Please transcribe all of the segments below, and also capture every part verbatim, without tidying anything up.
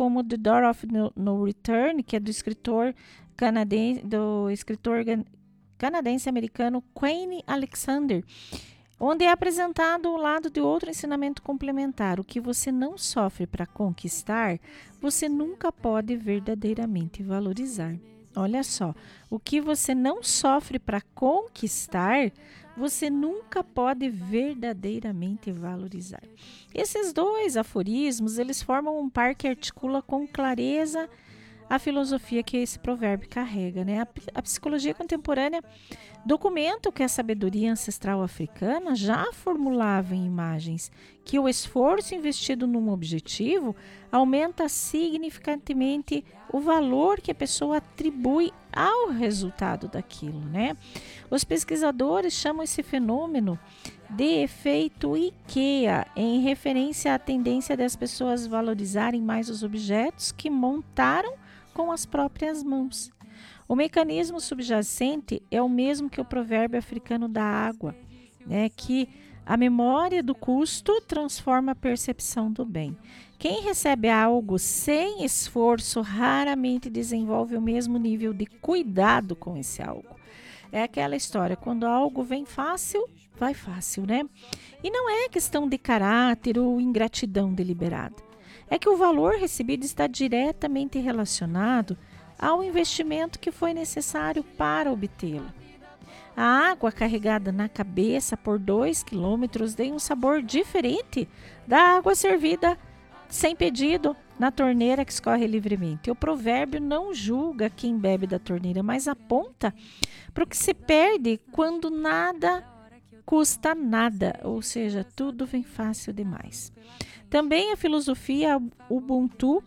como The Door of No, No Return, que é do escritor canadense, do escritor canadense-americano Quayne Alexander, onde é apresentado o lado de outro ensinamento complementar. O que você não sofre para conquistar, você nunca pode verdadeiramente valorizar. Olha só, o que você não sofre para conquistar, você nunca pode verdadeiramente valorizar. Esses dois aforismos, eles formam um par que articula com clareza a filosofia que esse provérbio carrega, né? A, a psicologia contemporânea documenta que a sabedoria ancestral africana já formulava em imagens que o esforço investido num objetivo aumenta significativamente o valor que a pessoa atribui ao resultado daquilo, né? Os pesquisadores chamam esse fenômeno de efeito IKEA, em referência à tendência das pessoas valorizarem mais os objetos que montaram com as próprias mãos. O mecanismo subjacente é o mesmo que o provérbio africano da água, né, que a memória do custo transforma a percepção do bem. Quem recebe algo sem esforço raramente desenvolve o mesmo nível de cuidado com esse algo. É aquela história, quando algo vem fácil, vai fácil, né? E não é questão de caráter ou ingratidão deliberada. É que o valor recebido está diretamente relacionado ao investimento que foi necessário para obtê-lo. A água carregada na cabeça por dois quilômetros tem um sabor diferente da água servida sem pedido na torneira que escorre livremente. O provérbio não julga quem bebe da torneira, mas aponta para o que se perde quando nada custa nada, ou seja, tudo vem fácil demais. Também a filosofia Ubuntu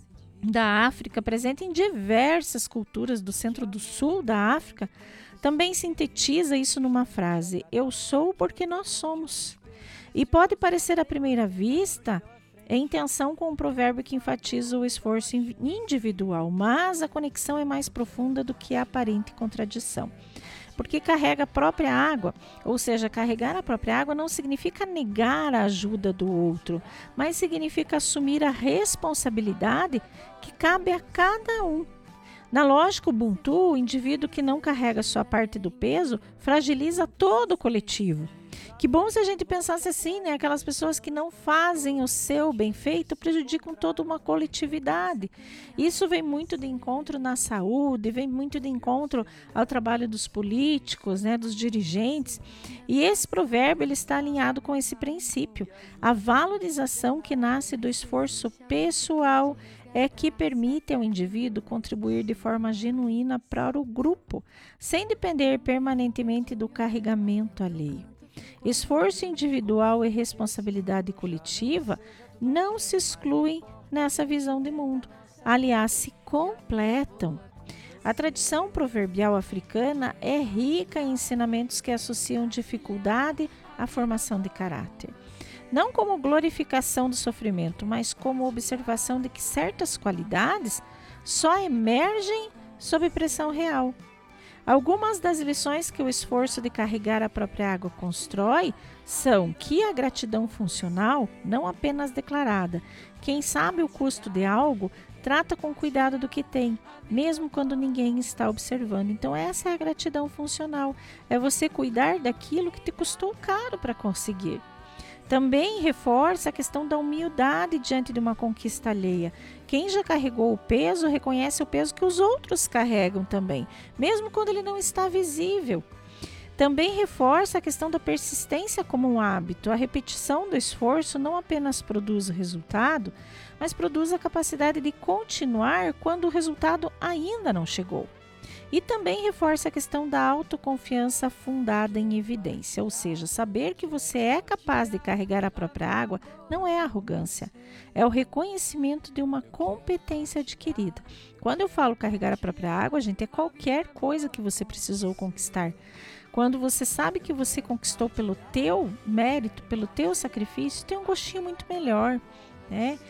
da África, presente em diversas culturas do centro do sul da África, também sintetiza isso numa frase: eu sou porque nós somos. E pode parecer à primeira vista em tensão com um provérbio que enfatiza o esforço individual, mas a conexão é mais profunda do que a aparente contradição. Porque carrega a própria água, ou seja, carregar a própria água não significa negar a ajuda do outro, mas significa assumir a responsabilidade que cabe a cada um. Na lógica Ubuntu, o indivíduo que não carrega sua parte do peso fragiliza todo o coletivo. Que bom se a gente pensasse assim, né? Aquelas pessoas que não fazem o seu bem feito prejudicam toda uma coletividade. Isso vem muito de encontro na saúde, vem muito de encontro ao trabalho dos políticos, né? Dos dirigentes. E esse provérbio ele está alinhado com esse princípio. A valorização que nasce do esforço pessoal é que permite ao indivíduo contribuir de forma genuína para o grupo, sem depender permanentemente do carregamento alheio. Esforço individual e responsabilidade coletiva não se excluem nessa visão de mundo, aliás, se completam. A tradição proverbial africana é rica em ensinamentos que associam dificuldade à formação de caráter. Não como glorificação do sofrimento, mas como observação de que certas qualidades só emergem sob pressão real. Algumas das lições que o esforço de carregar a própria água constrói são que a gratidão funcional, não apenas declarada, quem sabe o custo de algo, trata com cuidado do que tem, mesmo quando ninguém está observando. Então essa é a gratidão funcional, é você cuidar daquilo que te custou caro para conseguir. Também reforça a questão da humildade diante de uma conquista alheia. Quem já carregou o peso reconhece o peso que os outros carregam também, mesmo quando ele não está visível. Também reforça a questão da persistência como um hábito. A repetição do esforço não apenas produz o resultado, mas produz a capacidade de continuar quando o resultado ainda não chegou. E também reforça a questão da autoconfiança fundada em evidência, ou seja, saber que você é capaz de carregar a própria água não é arrogância, é o reconhecimento de uma competência adquirida. Quando eu falo carregar a própria água, gente, é qualquer coisa que você precisou conquistar. Quando você sabe que você conquistou pelo teu mérito, pelo teu sacrifício, tem um gostinho muito melhor, né?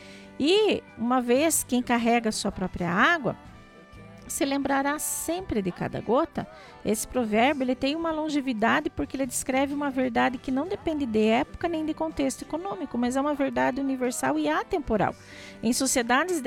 E uma vez quem carrega a sua própria água, se lembrará sempre de cada gota. Esse provérbio ele tem uma longevidade porque ele descreve uma verdade que não depende de época nem de contexto econômico, mas é uma verdade universal e atemporal. Em sociedades